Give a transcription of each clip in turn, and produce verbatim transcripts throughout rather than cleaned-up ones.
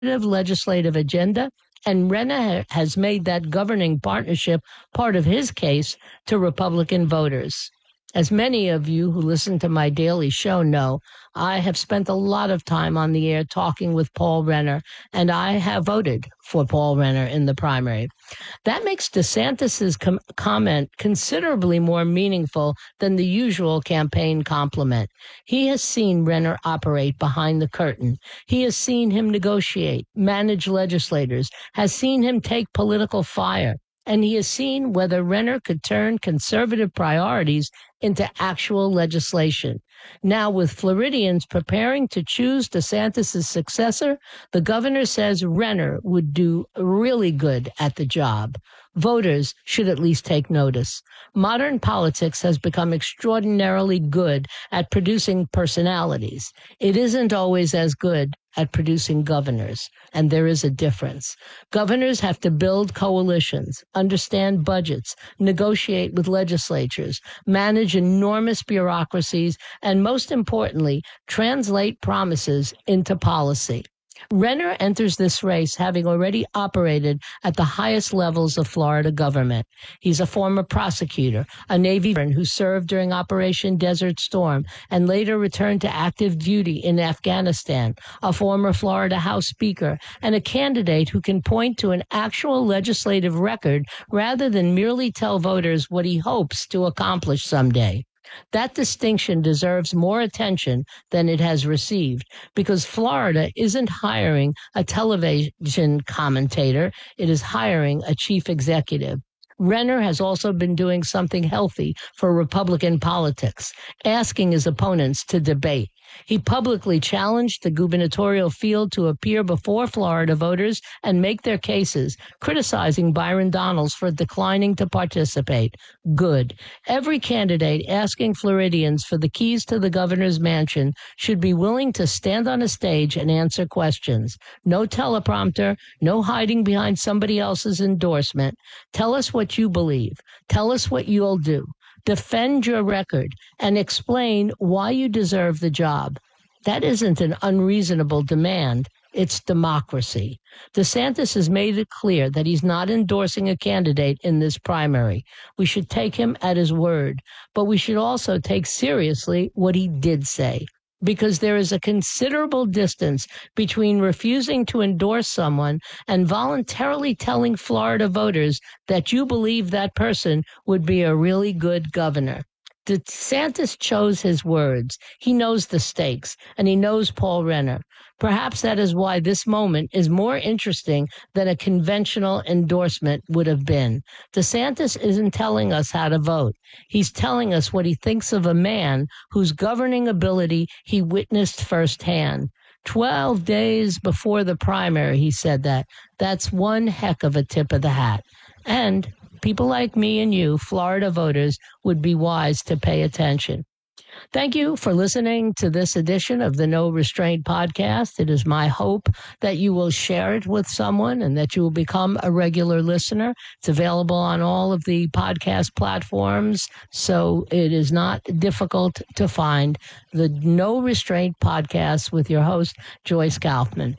legislative agenda, and Renner has made that governing partnership part of his case to Republican voters. As many of you who listen to my daily show know, I have spent a lot of time on the air talking with Paul Renner, and I have voted for Paul Renner in the primary. That makes DeSantis's com- comment considerably more meaningful than the usual campaign compliment. He has seen Renner operate behind the curtain. He has seen him negotiate, manage legislators, has seen him take political fire, and he has seen whether Renner could turn conservative priorities into actual legislation. Now, with Floridians preparing to choose DeSantis' successor, the governor says Renner would do really good at the job. Voters should at least take notice. Modern politics has become extraordinarily good at producing personalities. It isn't always as good at producing governors, and there is a difference. Governors have to build coalitions, understand budgets, negotiate with legislatures, manage enormous bureaucracies, and most importantly, translate promises into policy. Renner enters this race having already operated at the highest levels of Florida government. He's a former prosecutor, a Navy veteran who served during Operation Desert Storm and later returned to active duty in Afghanistan, a former Florida House Speaker, and a candidate who can point to an actual legislative record rather than merely tell voters what he hopes to accomplish someday. That distinction deserves more attention than it has received because Florida isn't hiring a television commentator, it is hiring a chief executive. Renner has also been doing something healthy for Republican politics, asking his opponents to debate. He publicly challenged the gubernatorial field to appear before Florida voters and make their cases, criticizing Byron Donalds for declining to participate. Good. Every candidate asking Floridians for the keys to the governor's mansion should be willing to stand on a stage and answer questions. No teleprompter, no hiding behind somebody else's endorsement. Tell us what you believe. Tell us what you'll do. Defend your record and explain why you deserve the job. That isn't an unreasonable demand. It's democracy. DeSantis has made it clear that he's not endorsing a candidate in this primary. We should take him at his word, but we should also take seriously what he did say, because there is a considerable distance between refusing to endorse someone and voluntarily telling Florida voters that you believe that person would be a really good governor. DeSantis chose his words. He knows the stakes, and he knows Paul Renner. Perhaps that is why this moment is more interesting than a conventional endorsement would have been. DeSantis isn't telling us how to vote. He's telling us what he thinks of a man whose governing ability he witnessed firsthand. Twelve days before the primary, he said that. That's one heck of a tip of the hat. And people like me and you, Florida voters, would be wise to pay attention. Thank you for listening to this edition of the No Restraint podcast. It is my hope that you will share it with someone and that you will become a regular listener. It's available on all of the podcast platforms, so it is not difficult to find the No Restraint podcast with your host, Joyce Kaufman.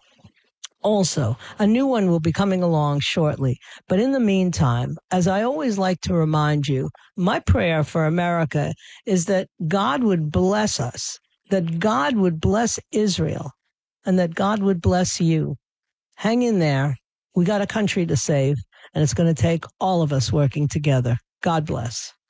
Also, a new one will be coming along shortly. But in the meantime, as I always like to remind you, my prayer for America is that God would bless us, that God would bless Israel, and that God would bless you. Hang in there. We got a country to save, and it's going to take all of us working together. God bless.